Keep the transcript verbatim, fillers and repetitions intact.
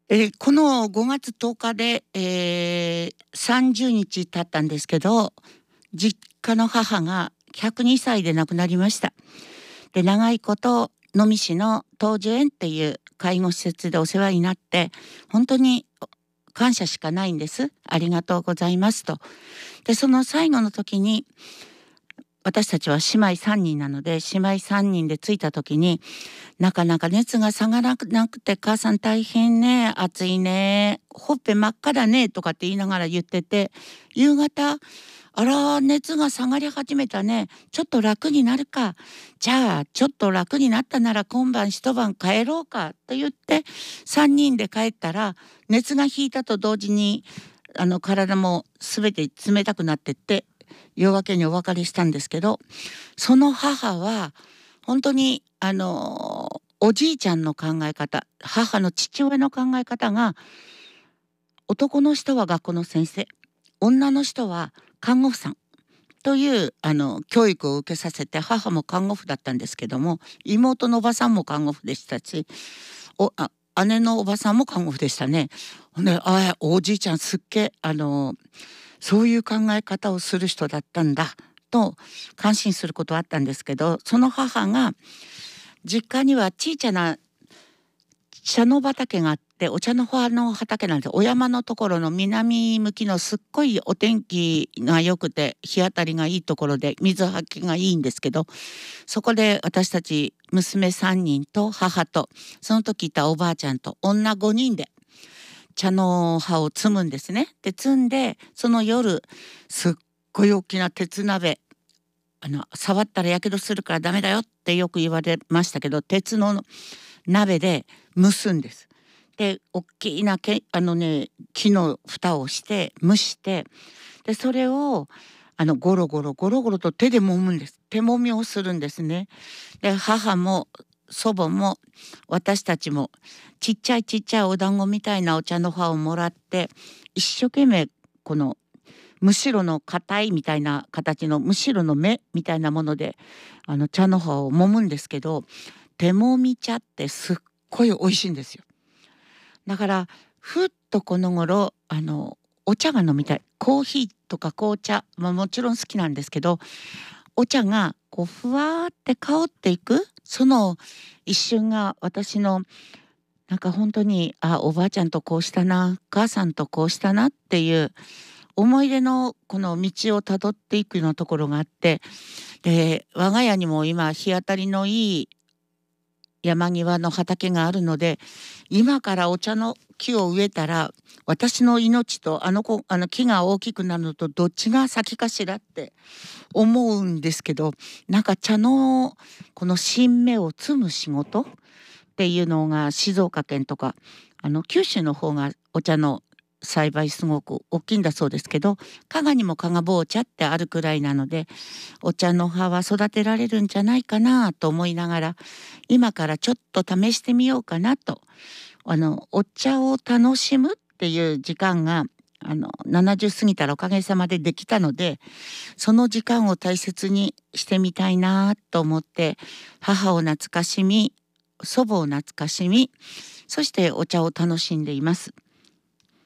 えーこのごがつとおかで、えーさんじゅうにち経ったんですけど、実家の母がひゃくにさいで亡くなりました。で、長いこと能美市の東樹園っていう介護施設でお世話になって、本当に感謝しかないんです。ありがとうございますと。で、その最後の時に、私たちは姉妹さんにんなので、姉妹さんにんで着いた時に、なかなか熱が下がらなくて、母さん大変ね、暑いね、ほっぺ真っ赤だねとかって言いながら言ってて、夕方、あら、熱が下がり始めたね、ちょっと楽になるか、じゃあちょっと楽になったなら今晩一晩帰ろうかと言ってさんにんで帰ったら、熱が引いたと同時にあの体も全て冷たくなってって、夜明けにお別れしたんですけど、その母は本当にあのおじいちゃんの考え方、母の父親の考え方が、男の人は学校の先生、女の人は看護婦さんというあの教育を受けさせて、母も看護婦だったんですけども、妹のおばさんも看護婦でしたし、おあ姉のおばさんも看護婦でしたね。ほんで、あおじいちゃんすっげえあのそういう考え方をする人だったんだと感心することはあったんですけど、その母が実家には小さな茶の畑があって、お茶の葉の畑なんで、お山のところの南向きのすっごいお天気が良くて日当たりがいいところで水はけがいいんですけど、そこで私たち娘さんにんと母とその時いたおばあちゃんと女ごにんで茶の葉を摘むんですね。で摘んで、その夜すっごい大きな鉄鍋、あの触ったらやけどするからダメだよってよく言われましたけど、鉄の鍋で蒸すんです。で大きなけあのね木の蓋をして蒸して、でそれをあのゴロゴロゴロゴロと手で揉むんです。手揉みをするんですね。で母も祖母も私たちもちっちゃいちっちゃいお団子みたいなお茶の葉をもらって、一生懸命このむしろの硬いみたいな形のむしろの芽みたいなものであの茶の葉を揉むんですけど、手もみ茶ってすっごい美味しいんですよ。だからふっとこの頃あのお茶が飲みたい、コーヒーとか紅茶、まあ、もちろん好きなんですけど、お茶がこうふわーって香っていくその一瞬が、私のなんか本当に、あおばあちゃんとこうしたな、母さんとこうしたなっていう思い出のこの道をたどっていくようなところがあって、で我が家にも今日当たりのいい山際の畑があるので、今からお茶の木を植えたら私の命とあの子あの木が大きくなるのとどっちが先かしらって思うんですけど、なんか茶のこの新芽を摘む仕事っていうのが静岡県とかあの九州の方がお茶の栽培すごく大きいんだそうですけど、加賀にも加賀棒茶ってあるくらいなので、お茶の葉は育てられるんじゃないかなと思いながら、今からちょっと試してみようかなと、あのお茶を楽しむっていう時間があのななじゅう過ぎたらおかげさまでできたので、その時間を大切にしてみたいなと思って、母を懐かしみ、祖母を懐かしみ、そしてお茶を楽しんでいます。